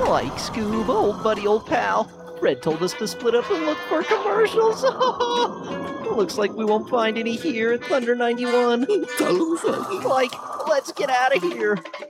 Like Scoob, old buddy, old pal. Fred told us to split up and look for commercials. Looks like we won't find any here at Thunder 91. Tell him, Fred. Like, let's get out of here.